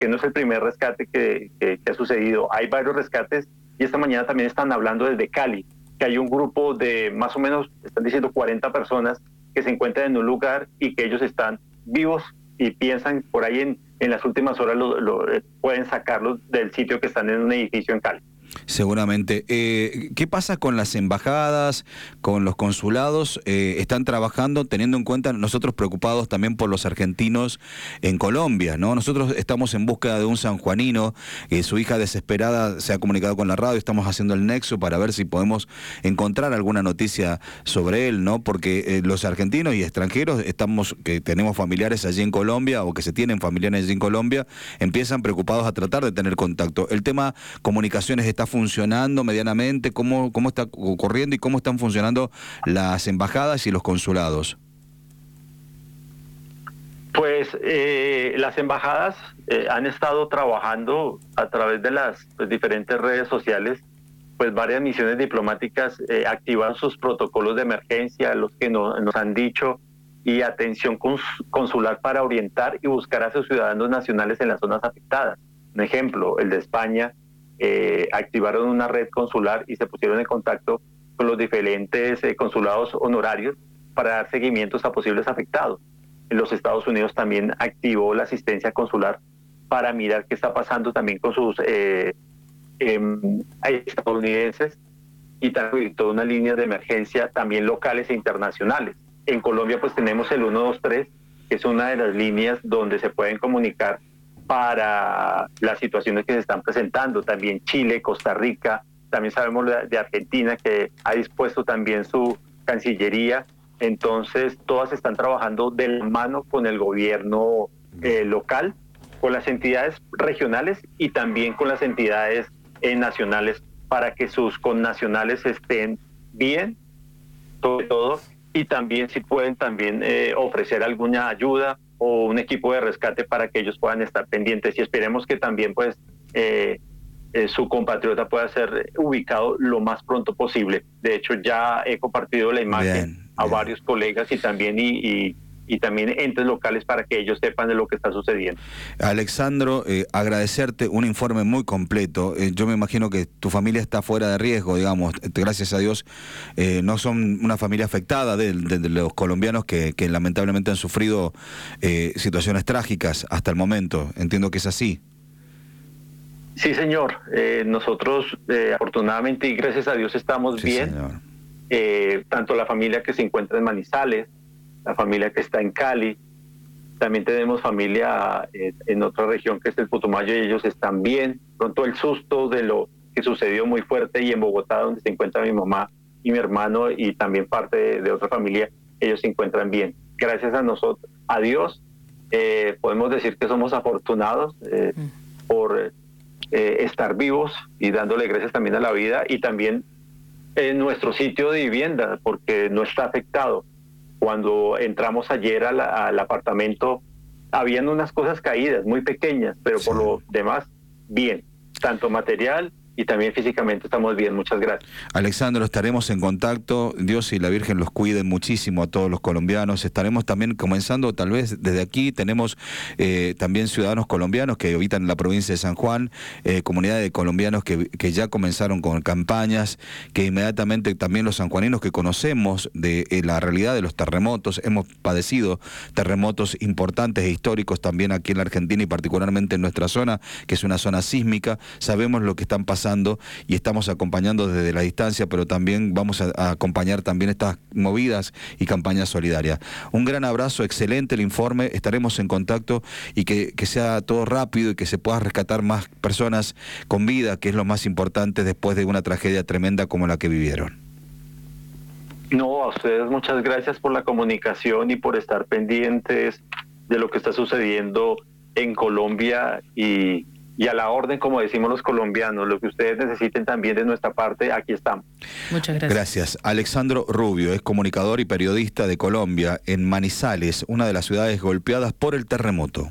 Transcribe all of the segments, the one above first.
que no es el primer rescate que ha sucedido. Hay varios rescates y esta mañana también están hablando desde Cali, que hay un grupo de más o menos, están diciendo 40 personas que se encuentran en un lugar y que ellos están vivos y piensan por ahí en las últimas horas pueden sacarlos del sitio que están en un edificio en Cali. Seguramente. ¿Qué pasa con las embajadas, con los consulados? ¿Están trabajando teniendo en cuenta, nosotros preocupados también por los argentinos en Colombia, ¿no? Nosotros estamos en búsqueda de un sanjuanino, su hija desesperada se ha comunicado con la radio, estamos haciendo el nexo para ver si podemos encontrar alguna noticia sobre él, ¿no? Porque los argentinos y extranjeros que tenemos familiares allí en Colombia o que se tienen familiares allí en Colombia, empiezan preocupados a tratar de tener contacto. El tema comunicaciones está funcionando medianamente, cómo está ocurriendo y cómo están funcionando las embajadas y los consulados. Pues las embajadas han estado trabajando a través de las diferentes redes sociales, pues varias misiones diplomáticas activaron sus protocolos de emergencia, los que nos han dicho, y atención consular para orientar y buscar a sus ciudadanos nacionales en las zonas afectadas. Un ejemplo, el de España, activaron una red consular y se pusieron en contacto con los diferentes consulados honorarios para dar seguimientos a posibles afectados. En los Estados Unidos también activó la asistencia consular para mirar qué está pasando también con sus estadounidenses y también toda una línea de emergencia también locales e internacionales. En Colombia pues tenemos el 123, que es una de las líneas donde se pueden comunicar para las situaciones que se están presentando. También Chile, Costa Rica, también sabemos de Argentina, que ha dispuesto también su Cancillería. Entonces todas están trabajando de la mano con el gobierno local, con las entidades regionales y también con las entidades nacionales, para que sus connacionales estén bien, sobre todo, y también si pueden también ofrecer alguna ayuda o un equipo de rescate para que ellos puedan estar pendientes, y esperemos que también pues su compatriota pueda ser ubicado lo más pronto posible. De hecho ya he compartido la imagen a varios colegas y también y también entes locales para que ellos sepan de lo que está sucediendo. Alexandro, agradecerte un informe muy completo. Yo me imagino que tu familia está fuera de riesgo, digamos, gracias a Dios. No son una familia afectada de los colombianos que lamentablemente han sufrido situaciones trágicas hasta el momento. Entiendo que es así. Sí, señor. Nosotros afortunadamente y gracias a Dios estamos bien. Tanto la familia que se encuentra en Manizales, la familia que está en Cali, también tenemos familia en otra región que es el Putumayo y ellos están bien. Pronto el susto de lo que sucedió muy fuerte, y en Bogotá donde se encuentra mi mamá y mi hermano y también parte de otra familia, ellos se encuentran bien. Gracias a nosotros, a Dios, podemos decir que somos afortunados por estar vivos y dándole gracias también a la vida, y también en nuestro sitio de vivienda, porque no está afectado. Cuando entramos ayer al apartamento, habían unas cosas caídas, muy pequeñas, pero por lo demás, bien. Tanto material y también físicamente estamos bien. Muchas gracias. Alexandro, estaremos en contacto. Dios y la Virgen los cuiden muchísimo a todos los colombianos. Estaremos también comenzando, tal vez desde aquí, tenemos también ciudadanos colombianos que habitan en la provincia de San Juan, comunidades de colombianos que ya comenzaron con campañas, que inmediatamente también los sanjuaninos que conocemos de la realidad de los terremotos, hemos padecido terremotos importantes e históricos también aquí en la Argentina y particularmente en nuestra zona, que es una zona sísmica, sabemos lo que están pasando y estamos acompañando desde la distancia, pero también vamos a acompañar también estas movidas y campañas solidarias. Un gran abrazo, excelente el informe, estaremos en contacto y que sea todo rápido y que se pueda rescatar más personas con vida, que es lo más importante después de una tragedia tremenda como la que vivieron. No, a ustedes muchas gracias por la comunicación y por estar pendientes de lo que está sucediendo en Colombia y a la orden, como decimos los colombianos, lo que ustedes necesiten también de nuestra parte, aquí estamos. Muchas gracias. Gracias. Alexandro Rubio es comunicador y periodista de Colombia en Manizales, una de las ciudades golpeadas por el terremoto.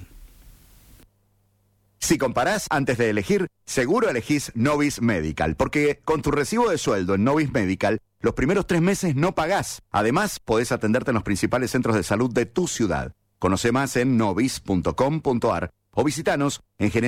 Si comparás antes de elegir, seguro elegís Novis Medical, porque con tu recibo de sueldo en Novis Medical, los primeros 3 meses no pagás. Además, podés atenderte en los principales centros de salud de tu ciudad. Conoce más en novis.com.ar o visitanos en general